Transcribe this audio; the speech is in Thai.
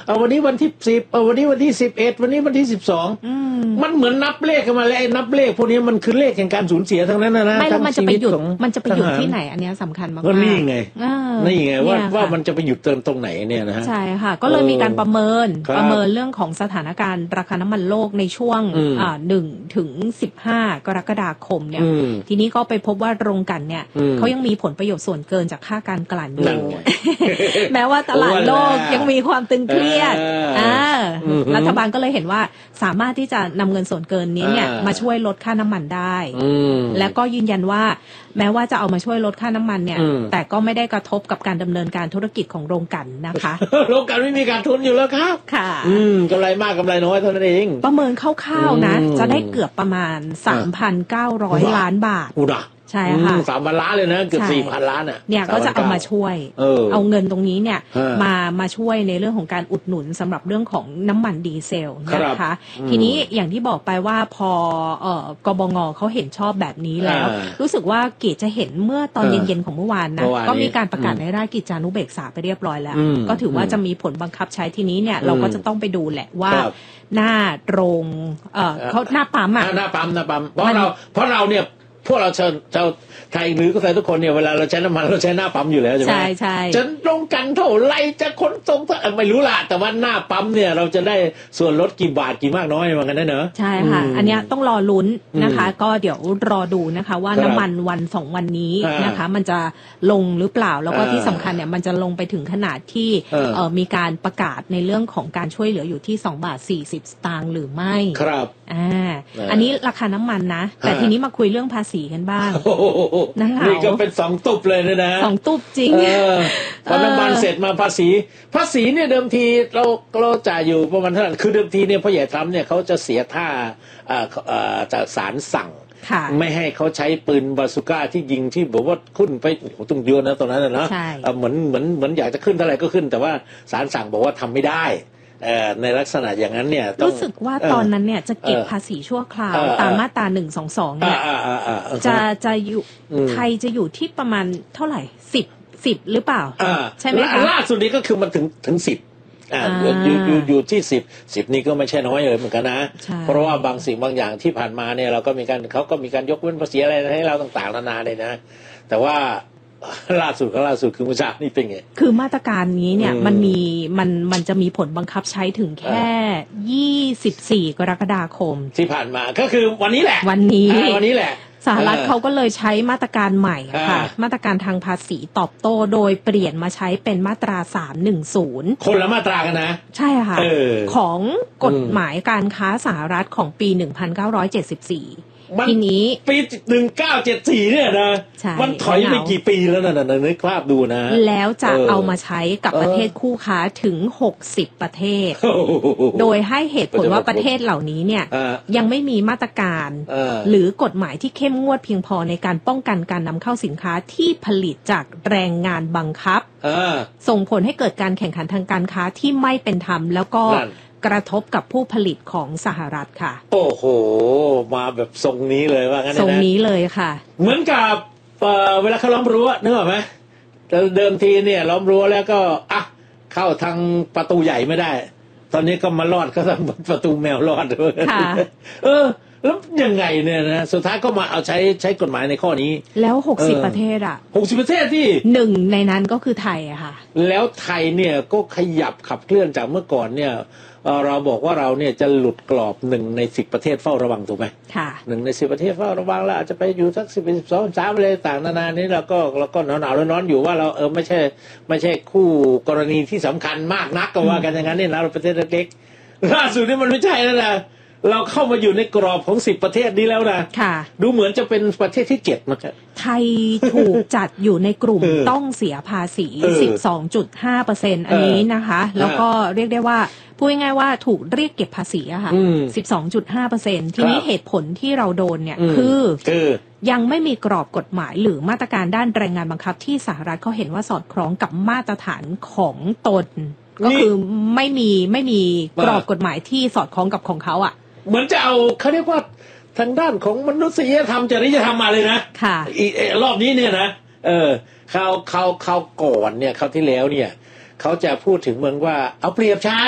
วันนี้วันที่10วันนี้วันที่11วันนี้วันที่12มันเหมือนนับเลขกันมาแล้วนับเลขพวกนี้มันคือเลขแห่งการสูญเสียทั้งนั้นนะไม่แล้วมันจะไปหยุดที่ไหนอันนี้สำคัญมากก็นี่ไงว่ามันจะไปหยุดตรงไหนเนี่ยนะฮะใช่ค่ะก็เลยมีการประเมินเรื่องของสถานการณ์ราคาน้ำมันโลกในช่วง1 ถึง 15 กรกฎาคมเนี่ยทีนี้ก็ไปพบว่าโรงกลั่นเนี่ยเขายังมีผลประโยชน์ส่วนเกินจากค่าการกลั่นอยู่แม้ว่าตลาดโลกยังมีความตึงเครียดรัฐบาลก็เลยเห็นว่าสามารถที่จะนำเงินส่วนเกินนี้เนี่ยมาช่วยลดค่าน้ำมันได้และก็ยืนยันว่าแม้ว่าจะเอามาช่วยลดค่าน้ำมันเนี่ยแต่ก็ไม่ได้กระทบกับการดำเนินการธุรกิจของโรงกลั่นนะคะโรงกลั่นไม่มีการทุนอยู่แล้วครับค่ะกำไรมากกำไรน้อยเท่านั้นเองประเมินคร่าวๆนะจะได้เกือบประมาณ 3,900 ล้านบาทใช่ค่ะ 3,000 ล้านเลยนะเกือบ 4,000 ล้านเนี่ยก็จะเอามาช่วยเอาเงินตรงนี้เนี่ยมาช่วยในเรื่องของการอุดหนุนสำหรับเรื่องของน้ำมันดีเซลนะคะทีนี้อย่างที่บอกไปว่าพอกบง.เขาเห็นชอบแบบนี้แล้วรู้สึกว่าเกตจะเห็นเมื่อตอนเย็นๆของเมื่อวานนะก็มีการประกาศในราชกิจจานุเบกษาไปเรียบร้อยแล้วก็ถือว่าจะมีผลบังคับใช้ทีนี้เนี่ยเราก็จะต้องไปดูแหละว่าหน้าโรงเขาหน้าปั๊มหน้าปั๊มเพราะเราเนี่ยพวกเราชาวไทยหรือก็ใครทุกคนเนี่ยเวลาเราใช้น้ำมันเราใช้หน้าปั๊มอยู่แล้วใช่ไหมใช่จะตรงกันเท่าไรจะขนส่งไม่รู้ล่ะแต่ว่าหน้าปั๊มเนี่ยเราจะได้ส่วนลดกี่บาทกี่มากน้อยเหมือนกันนะเนอะใช่ค่ะอันนี้ต้องรอลุ้นนะคะก็เดี๋ยวรอดูนะคะว่าน้ำมันวัน2วันนี้นะคะมันจะลงหรือเปล่าแล้วก็ที่สำคัญเนี่ยมันจะลงไปถึงขนาดที่มีการประกาศในเรื่องของการช่วยเหลืออยู่ที่2.40 สตางค์หรือไม่ครับอันนี้ราคาน้ำมันนะแต่ทีนี้มาคุยเรื่องภาษีกันบ้างนี่ก็เป็น2 ตุบเลยนะ 2 ตุบจริงพอน้ำมันเสร็จมาภาษีเนี่ยเดิมทีเราจ่ายอยู่ประมาณเท่าไหร่คือเดิมทีเนี่ยพ่อใหญ่ทรัมป์เนี่ยเขาจะเสียท่าจากศาลสั่งไม่ให้เขาใช้ปืนบาซูก้าที่ยิงที่บอกว่าขึ้นไปโอ้โหต้องเยอะนะตอนนั้นนะเหมือนอยากจะขึ้นเท่าไหร่ก็ขึ้นแต่ว่าศาลสั่งบอกว่าทำไม่ได้ในลักษณะอย่างนั้นเนี่ยรู้สึกว่าตอนนั้นเนี่ยจะเก็บภาษีชั่วคราวตามมาตรา122เนี่ยจะอยู่ไทยจะอยู่ที่ประมาณเท่าไหร่10หรือเปล่าใช่ไหมคะล่าสุดนี้ก็คือมันถึง10อยู่ที่10นี่ก็ไม่ใช่น้อยเลยเหมือนกันนะเพราะว่าบางสิ่งบางอย่างที่ผ่านมาเนี่ยเราก็มีการเขาก็มีการยกเว้นภาษีอะไรให้เราต่างๆนานาเลยนะแต่ว่าล่าสุดคือเมื่อเช้านี่เป็นไงคือมาตรการนี้เนี่ยมันจะมีผลบังคับใช้ถึงแค่24 กรกฎาคมที่ผ่านมาก็คือวันนี้แหละวันนี้แหละสหรัฐเขาก็เลยใช้มาตรการใหม่ค่ะมาตรการทางภาษีตอบโต้โดยเปลี่ยนมาใช้เป็นมาตรา310 คนละมาตรากันนะใช่ค่ะของกฎหมายการค้าสหรัฐของปี1974ทีนี้ปี1974เนี่ยนะมันถอยไปกี่ปีแล้วนะนึกภาพดูนะแล้วจะเอามาใช้กับประเทศคู่ค้าถึง60ประเทศโดยให้เหตุผลว่าประเทศเหล่านี้เนี่ยยังไม่มีมาตรการหรือกฎหมายที่เข้มงวดเพียงพอในการป้องกันการนำเข้าสินค้าที่ผลิตจากแรงงานบังคับส่งผลให้เกิดการแข่งขันทางการค้าที่ไม่เป็นธรรมแล้วก็กระทบกับผู้ผลิตของสหรัฐค่ะโอ้โหมาแบบทรงนี้เลยว่างั้นนะทรงนี้เลยค่ะเหมือนกับเวลาเขาล้อมรั้วนึกออกไหมเดิมทีเนี่ยล้อมรั้วแล้วก็เข้าทางประตูใหญ่ไม่ได้ตอนนี้ก็มาลอดก็ทางประตูแมวลอดค่ะแล้วยังไงเนี่ยนะสุดท้ายก็มาเอาใช้กฎหมายในข้อนี้แล้ว60ประเทศ 60ประเทศที่ 1ในนั้นก็คือไทยอะค่ะแล้วไทยเนี่ยก็ขยับขับเคลื่อนจากเมื่อก่อนเนี่ยเราบอกว่าเราเนี่ยจะหลุดกรอบ1ใน10ประเทศเฝ้าระวังถูกไหมค่ะ 1ใน10ประเทศเฝ้าระวังแล้วอาจจะไปอยู่สัก10 12 13อะไรต่างนานานี้เราก็หนาวร้อนอยู่ว่าเราไม่ใช่คู่กรณีที่สำคัญมากนักก็ว่ากันอย่างนั้นเนี่ยนะเราประเทศเล็กๆล่าสุดนี่มันไม่ใช่แล้วนะเราเข้ามาอยู่ในกรอบของ10ประเทศนี้แล้วนะค่ะดูเหมือนจะเป็นประเทศที่7นะครับไทยถูกจัดอยู่ในกลุ่มต้องเสียภาษี 12.5% อันนี้นะคะแล้วก็เรียกได้ว่าพูดง่ายๆว่าถูกเรียกเก็บภาษีอะค่ะ 12.5% ทีนี้เหตุผลที่เราโดนเนี่ยคือยังไม่มีกรอบกฎหมายหรือมาตรการด้านแรงงานบังคับที่สหรัฐเขาเห็นว่าสอดคล้องกับมาตรฐานของตนก็คือไม่มีกรอบกฎหมายที่สอดคล้องกับของเขาอ่ะเหมือนจะเอาเขาเรียกว่าทางด้านของมนุษยธรรมจริยธรรมมาเลยนะค่ะรอบนี้เนี่ยนะเขาก่อนเนี่ยเขาที่แล้วเนี่ยเขาจะพูดถึงเมืองว่าเอาเปรียบฉัน